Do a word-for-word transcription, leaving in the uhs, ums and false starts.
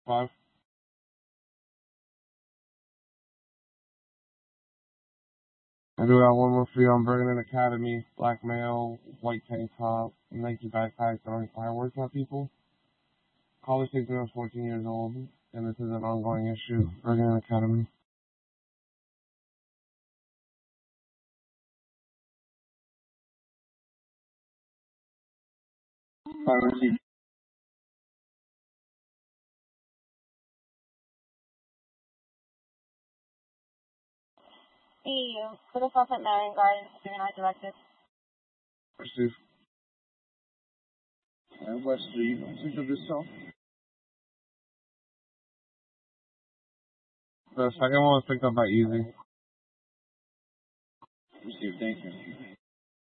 Five. I do got one more for you on Bergen Academy. Black male, white tank top, Nike backpack, throwing fireworks at people. Caller takes me, I was fourteen years old, and this is an ongoing issue. Bergen Academy. Five. Hey, you. Put us off at Marion Gardens, doing our directed. Steve. Uh, West Street. Think of yourself. The second one was picked up by Easy. Steve, thank you.